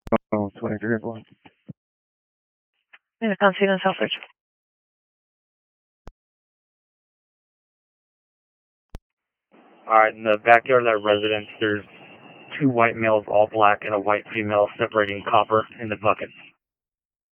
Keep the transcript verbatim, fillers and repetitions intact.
Oh, twenty-three and one. In the Conceal and Selfridge. Alright, in the backyard of that residence, there's two white males, all black, and a white female separating copper in the bucket.